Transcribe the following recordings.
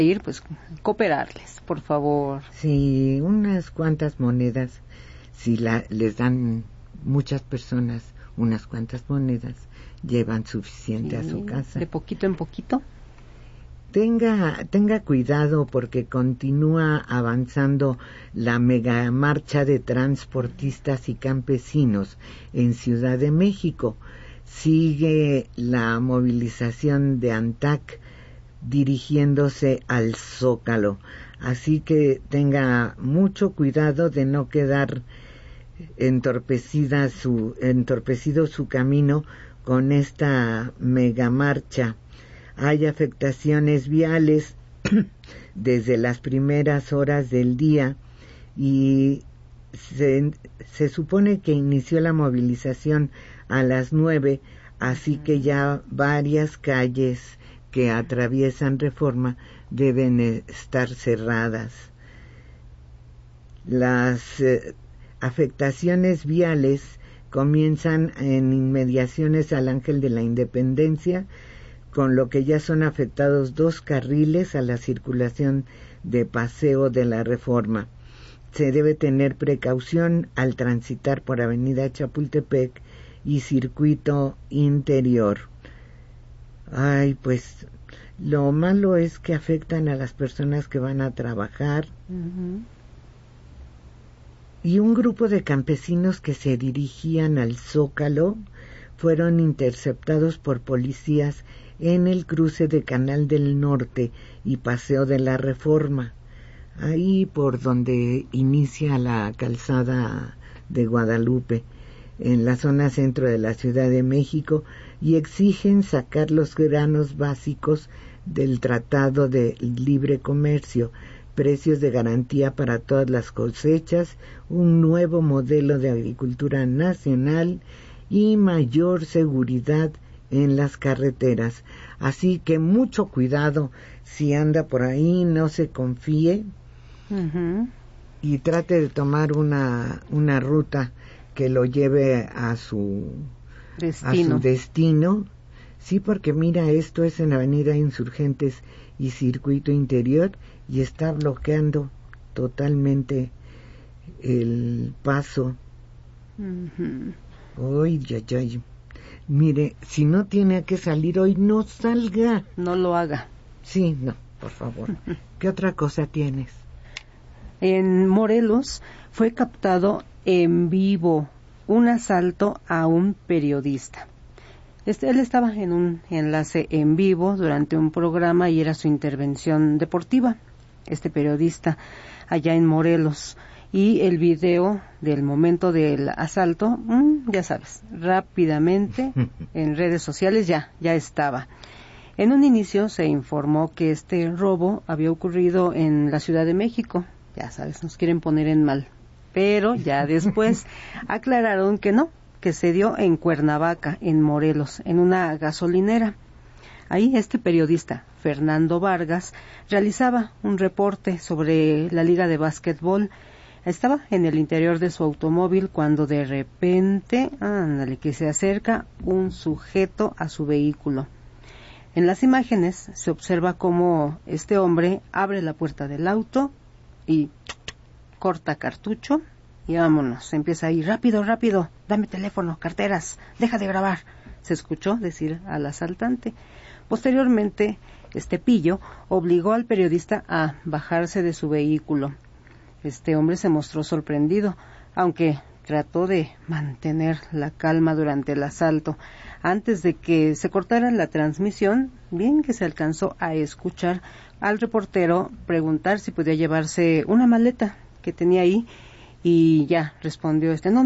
ir, pues cooperarles, por favor. Sí, unas cuantas monedas, si les dan muchas personas unas cuantas monedas, llevan suficiente a su casa. De poquito en poquito. Tenga cuidado porque continúa avanzando la mega marcha de transportistas y campesinos en Ciudad de México. Sigue la movilización de ANTAC dirigiéndose al Zócalo. Así que tenga mucho cuidado de no quedar entorpecido su camino con esta mega marcha. Hay afectaciones viales desde las primeras horas del día y se supone que inició la movilización a las 9, así que ya varias calles que atraviesan Reforma deben estar cerradas. Las afectaciones viales comienzan en inmediaciones al Ángel de la Independencia, con lo que ya son afectados 2 carriles a la circulación de Paseo de la Reforma. Se debe tener precaución al transitar por Avenida Chapultepec y Circuito Interior. Ay, pues lo malo es que afectan a las personas que van a trabajar. Y un grupo de campesinos que se dirigían al Zócalo fueron interceptados por policías en el cruce de Canal del Norte y Paseo de la Reforma, ahí por donde inicia la calzada de Guadalupe, en la zona centro de la Ciudad de México, y exigen sacar los granos básicos del Tratado de Libre Comercio, precios de garantía para todas las cosechas, un nuevo modelo de agricultura nacional y mayor seguridad en las carreteras. Así que mucho cuidado si anda por ahí, no se confíe y trate de tomar una ruta que lo lleve a su destino. Sí, porque mira, esto es en Avenida Insurgentes y Circuito Interior y está bloqueando totalmente el paso. Ay. Mire, si no tiene que salir hoy, no salga. No lo haga. Sí, no, por favor. ¿Qué otra cosa tienes? En Morelos fue captado en vivo un asalto a un periodista. Él estaba en un enlace en vivo durante un programa y era su intervención deportiva, este periodista, allá en Morelos. Y el video del momento del asalto, ya sabes, rápidamente en redes sociales ya estaba. En un inicio se informó que este robo había ocurrido en la Ciudad de México. Ya sabes, nos quieren poner en mal. Pero ya después aclararon que no, que se dio en Cuernavaca, en Morelos, en una gasolinera. Ahí este periodista, Fernando Vargas, realizaba un reporte sobre la liga de básquetbol. Estaba en el interior de su automóvil cuando de repente, que se acerca un sujeto a su vehículo. En las imágenes se observa cómo este hombre abre la puerta del auto y corta cartucho y vámonos. Empieza ahí, rápido, dame teléfono, carteras, deja de grabar. Se escuchó decir al asaltante. Posteriormente, este pillo obligó al periodista a bajarse de su vehículo. Este hombre se mostró sorprendido, aunque trató de mantener la calma durante el asalto. Antes de que se cortara la transmisión, bien que se alcanzó a escuchar al reportero preguntar si podía llevarse una maleta que tenía ahí, y ya respondió no,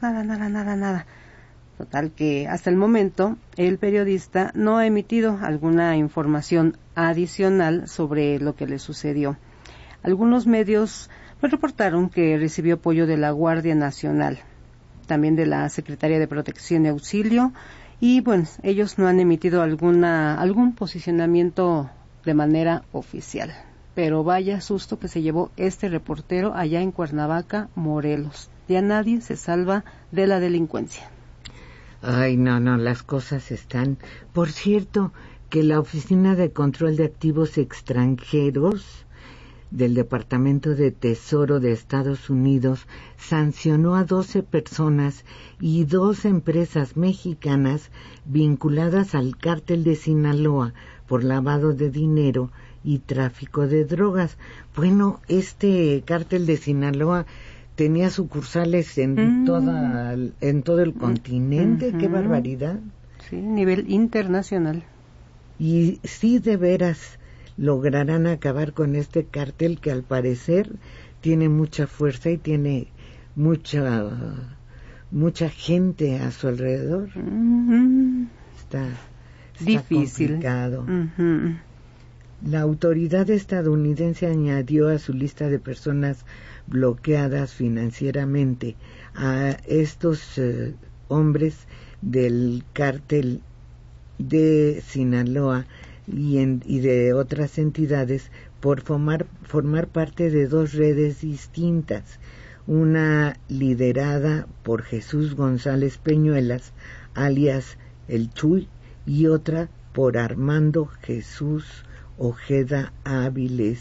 nada. Total que hasta el momento el periodista no ha emitido alguna información adicional sobre lo que le sucedió. Algunos medios reportaron que recibió apoyo de la Guardia Nacional, también de la Secretaría de Protección y Auxilio, y bueno, ellos no han emitido algún posicionamiento de manera oficial. Pero vaya susto que se llevó este reportero allá en Cuernavaca, Morelos. Ya nadie se salva de la delincuencia. Ay, no, las cosas están... Por cierto, que la Oficina de Control de Activos Extranjeros del Departamento de Tesoro de Estados Unidos sancionó a 12 personas y 2 empresas mexicanas vinculadas al cártel de Sinaloa por lavado de dinero y tráfico de drogas. Bueno, este cártel de Sinaloa tenía sucursales en todo el continente. ¡Qué barbaridad! Sí, nivel internacional. Y sí, de veras lograrán acabar con este cártel que al parecer tiene mucha fuerza y tiene mucha gente a su alrededor. Está difícil, complicado. La autoridad estadounidense añadió a su lista de personas bloqueadas financieramente a estos hombres del cártel de Sinaloa y de otras entidades por formar parte de 2 redes distintas, una liderada por Jesús González Peñuelas, alias El Chuy, y otra por Armando Jesús Ojeda Áviles.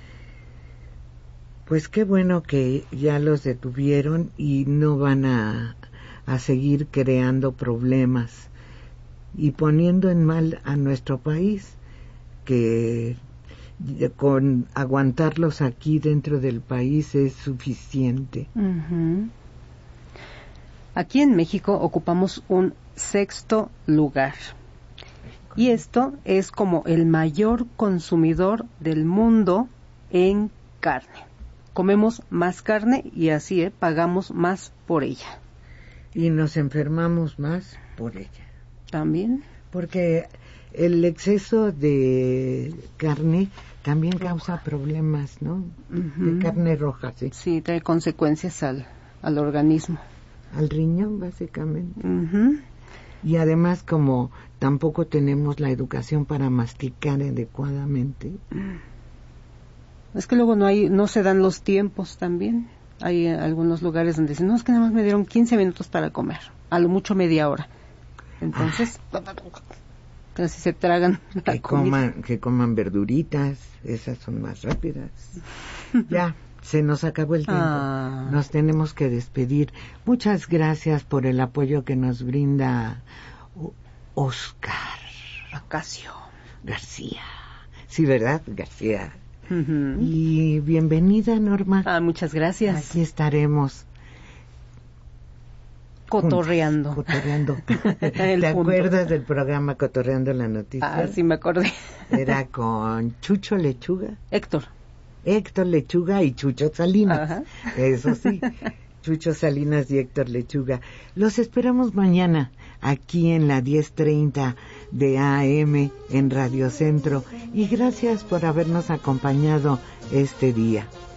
Pues qué bueno que ya los detuvieron y no van a seguir creando problemas y poniendo en mal a nuestro país, que con aguantarlos aquí dentro del país es suficiente. Aquí en México ocupamos un 6º lugar. Y esto es como el mayor consumidor del mundo en carne. Comemos más carne y así pagamos más por ella. Y nos enfermamos más por ella. También. Porque el exceso de carne también causa problemas, ¿no? De carne roja, sí. Sí, trae consecuencias al organismo. Al riñón, básicamente. Y además, como tampoco tenemos la educación para masticar adecuadamente. Es que luego no se dan los tiempos también. Hay algunos lugares donde dicen, no, es que nada más me dieron 15 minutos para comer, a lo mucho media hora. Entonces, casi se tragan la comida. Que coman verduritas, esas son más rápidas. Ya, se nos acabó el tiempo. Nos tenemos que despedir. Muchas gracias por el apoyo que nos brinda Oscar Ocasio García. Sí, ¿verdad? García. Y bienvenida, Norma. Muchas gracias. Aquí estaremos. Cotorreando. ¿Te acuerdas del programa Cotorreando la Noticia? Sí me acordé. Era con Chucho Lechuga. Héctor Lechuga y Chucho Salinas. Ajá. Eso sí, Chucho Salinas y Héctor Lechuga. Los esperamos mañana aquí en la 10:30 de AM en Radio Centro. Y gracias por habernos acompañado este día.